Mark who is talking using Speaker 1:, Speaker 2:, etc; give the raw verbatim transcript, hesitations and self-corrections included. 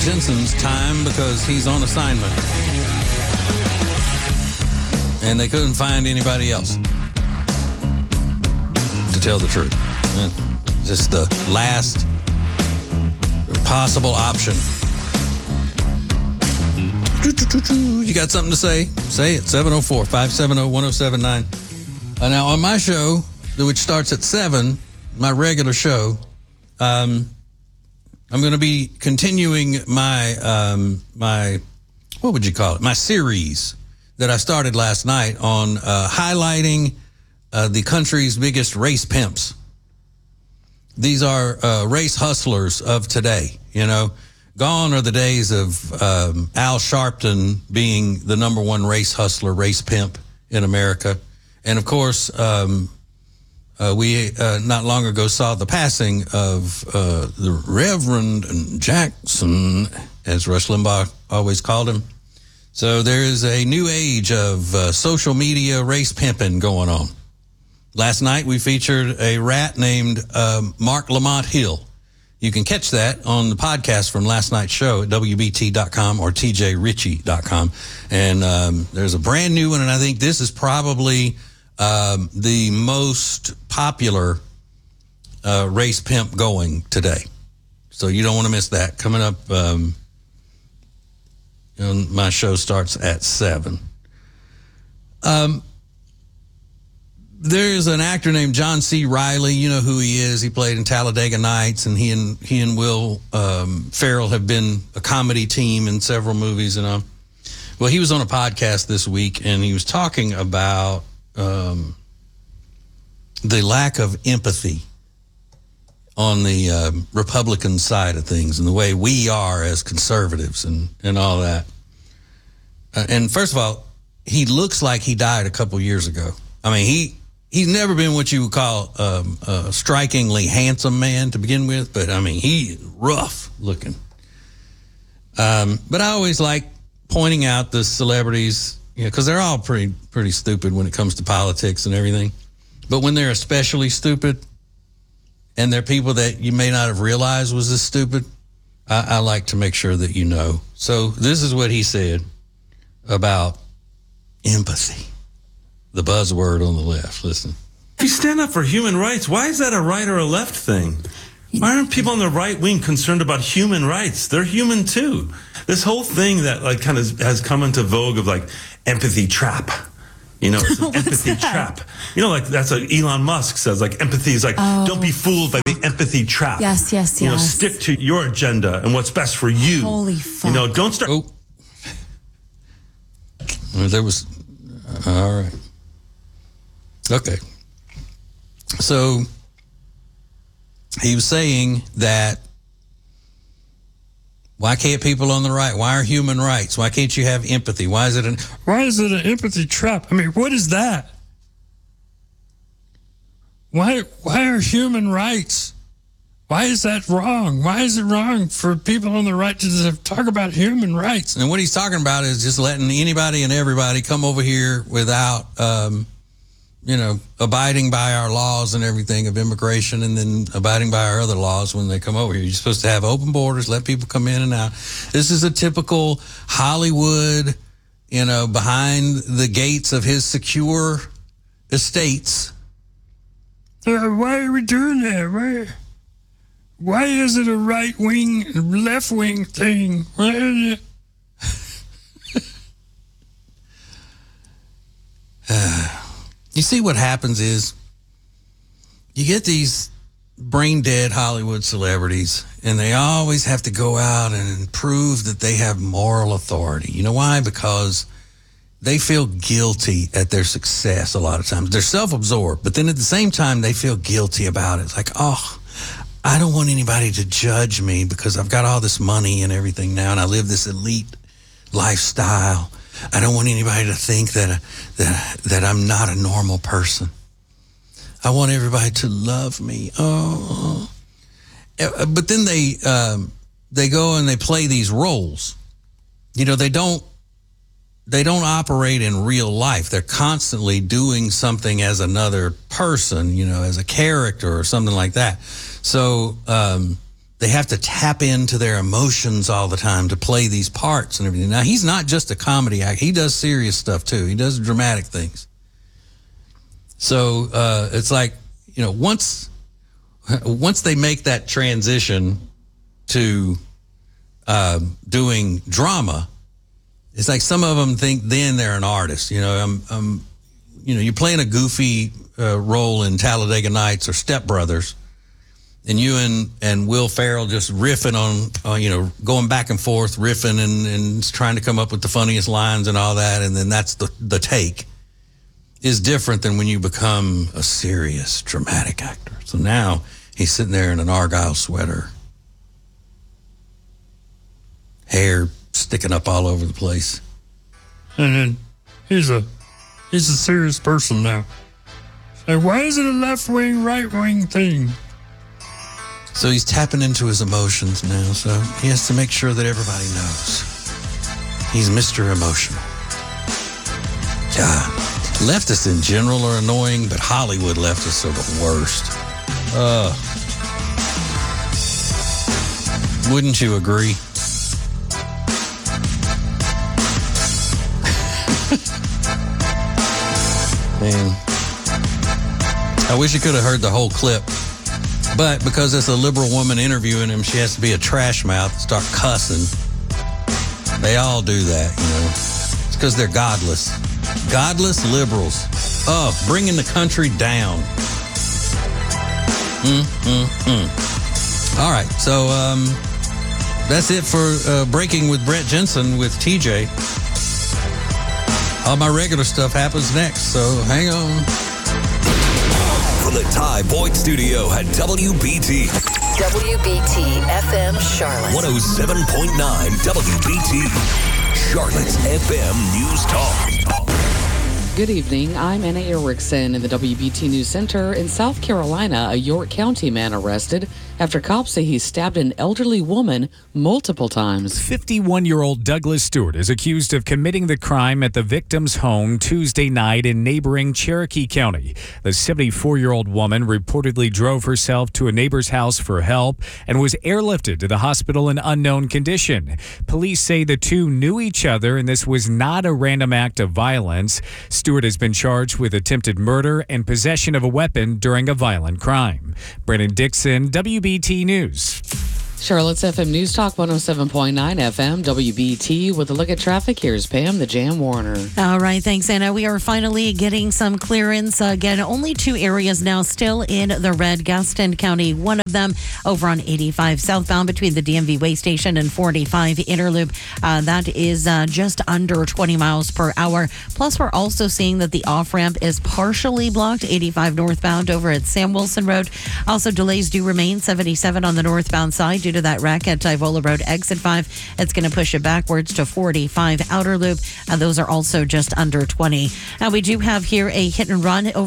Speaker 1: Jensen's time because he's on assignment. And they couldn't find anybody else, to tell the truth. Just the last possible option. You got something to say? Say it. seven oh four, five seven oh, one oh seven nine. Uh, now, on my show, which starts at seven, my regular show, um, I'm going to be continuing my, um, my, what would you call it? My series that I started last night on uh, highlighting uh, the country's biggest race pimps. These are uh, race hustlers of today, you know. Gone are the days of um, Al Sharpton being the number one race hustler, race pimp in America. And, of course, um, uh, we uh, not long ago saw the passing of uh, the Reverend Jackson, as Rush Limbaugh always called him. So there is a new age of uh, social media race pimping going on. Last night we featured a rat named um, Mark Lamont Hill. You can catch that on the podcast from last night's show at W B T dot com or T J Ritchie dot com. And um, there's a brand new one, and I think this is probably um, the most popular uh, race pimp going today. So you don't want to miss that. Coming up, um, and my show starts at seven. Um, there's an actor named John C. Reilly. You know who he is. He played in Talladega Nights, and he and he and Will um, Ferrell have been a comedy team in several movies. And um, well, he was on a podcast this week, and he was talking about um, the lack of empathy on the um, Republican side of things and the way we are as conservatives and, and all that. Uh, and first of all, he looks like he died a couple years ago. I mean, he he's never been what you would call um, a strikingly handsome man to begin with, but I mean, he's rough looking. Um, but I always like pointing out the celebrities, you know, because they're all pretty pretty stupid when it comes to politics and everything. But when they're especially stupid, and they're people that you may not have realized was this stupid, I, I like to make sure that you know. So this is what he said about empathy, the buzzword on the left. Listen.
Speaker 2: If you stand up for human rights, why is that a right or a left thing? Why aren't people on the right wing concerned about human rights? They're human too. This whole thing that like kind of has come into vogue of like empathy trap. You know, it's an empathy that? trap. You know, like that's what Elon Musk says, like empathy is like, oh, don't be fooled by the empathy trap.
Speaker 3: Yes, yes,
Speaker 2: you
Speaker 3: yes.
Speaker 2: know, stick to your agenda and what's best for you.
Speaker 3: Holy fuck.
Speaker 2: You know, don't start.
Speaker 1: Oh. Well, there was, uh, all right. Okay. So he was saying that why can't people on the right? Why are human rights? Why can't you have empathy? Why is it an
Speaker 4: Why is it an empathy trap? I mean, what is that? Why why are human rights? Why is that wrong? Why is it wrong for people on the right to talk about human rights?
Speaker 1: And what he's talking about is just letting anybody and everybody come over here without, um, you know, abiding by our laws and everything of immigration, and then abiding by our other laws when they come over here. You're supposed to have open borders, let people come in and out. This is a typical Hollywood, you know, behind the gates of his secure estates.
Speaker 4: Uh, why are we doing that? Why, why is it a right-wing, left-wing thing? Why is it?
Speaker 1: You see what happens is you get these brain dead Hollywood celebrities, and they always have to go out and prove that they have moral authority. You know why? Because they feel guilty at their success a lot of times. They're self-absorbed, but then at the same time, they feel guilty about it. It's like, oh, I don't want anybody to judge me because I've got all this money and everything now, and I live this elite lifestyle. I don't want anybody to think that, that, that I'm not a normal person. I want everybody to love me. Oh, but then they um, they go and they play these roles. You know, they don't they don't operate in real life. They're constantly doing something as another person, you know, as a character or something like that. So um, they have to tap into their emotions all the time to play these parts and everything. Now, he's not just a comedy actor. He does serious stuff, too. He does dramatic things. So uh, it's like, you know, once once they make that transition to uh, doing drama, it's like some of them think then they're an artist. You know, I'm, I'm you know, you're playing a goofy uh, role in Talladega Nights or Step Brothers, and you and, and Will Ferrell just riffing on, uh, you know, going back and forth, riffing and, and trying to come up with the funniest lines and all that, and then that's the, the take, is different than when you become a serious, dramatic actor. So now he's sitting there in an Argyle sweater, hair sticking up all over the place.
Speaker 4: And then he's a he's a serious person now. Like, why is it a left wing, right wing thing?
Speaker 1: So he's tapping into his emotions now, so he has to make sure that everybody knows. He's Mister Emotional. God, leftists in general are annoying, but Hollywood leftists are the worst. Uh, wouldn't you agree? Man, I wish you could have heard the whole clip. But because it's a liberal woman interviewing him, she has to be a trash mouth and start cussing. They all do that, you know. It's because they're godless. Godless liberals. Oh, bringing the country down. Mm, mm, mm. All right, so um, that's it for uh, Breaking with Brett Jensen with T J. All my regular stuff happens next, so hang on.
Speaker 3: From the Ty Boyd Studio at W B T.
Speaker 5: W B T F M Charlotte.
Speaker 3: one oh seven point nine W B T. Charlotte's F M News Talk.
Speaker 6: Good evening. I'm Anna Erickson in the W B T News Center. In South Carolina, a York County man arrested after cops say he stabbed an elderly woman multiple times.
Speaker 7: fifty-one-year-old Douglas Stewart is accused of committing the crime at the victim's home Tuesday night in neighboring Cherokee County. The seventy-four-year-old woman reportedly drove herself to a neighbor's house for help and was airlifted to the hospital in unknown condition. Police say the two knew each other and this was not a random act of violence. Stewart has been charged with attempted murder and possession of a weapon during a violent crime. Brennan Dixon, W B T News.
Speaker 6: Charlotte's F M News Talk one oh seven point nine F M, W B T. With a look at traffic, here's Pam, the Jam Warner.
Speaker 8: All right, thanks, Anna. We are finally getting some clearance. Uh, again, only two areas now still in the red. Gaston County, one of them over on eighty-five southbound between the D M V way station and forty-five inner loop. Uh, that is uh, just under twenty miles per hour. Plus, we're also seeing that the off-ramp is partially blocked, eighty-five northbound over at Sam Wilson Road. Also, delays do remain, seventy-seven on the northbound side due to that wreck at Tyvola Road exit five. It's going to push it backwards to forty-five outer loop. And those are also just under twenty. Now, we do have here a hit and run over